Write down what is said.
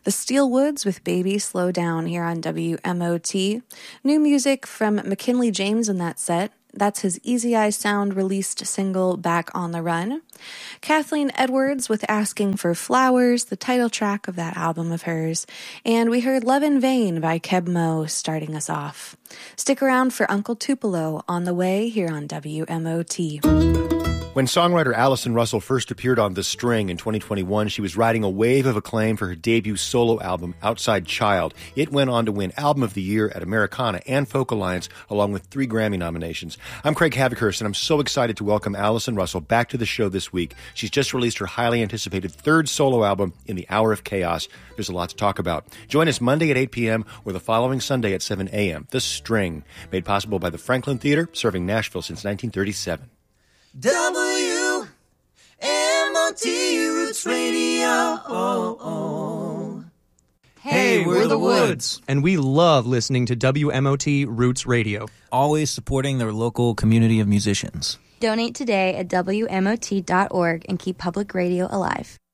The Steelwoods with Baby Slow Down here on WMOT. New music from McKinley James in that set. That's his Easy Eye Sound released single Back on the Run. Kathleen Edwards with Asking for Flowers, the title track of that album of hers. And we heard Love in Vain by Keb Mo starting us off. Stick around for Uncle Tupelo on the way here on WMOT. When songwriter Allison Russell first appeared on The String in 2021, she was riding a wave of acclaim for her debut solo album, Outside Child. It went on to win Album of the Year at Americana and Folk Alliance, along with 3 Grammy nominations. I'm Craig Havikhurst, and I'm so excited to welcome Allison Russell back to the show this week. She's just released her highly anticipated 3rd solo album, In the Hour of Chaos. There's a lot to talk about. Join us Monday at 8 p.m. or the following Sunday at 7 a.m. The String, made possible by the Franklin Theater, serving Nashville since 1937. WMOT Roots Radio. Hey, we're the Woods. And we love listening to WMOT Roots Radio. Always supporting their local community of musicians. Donate today at WMOT.org and keep public radio alive.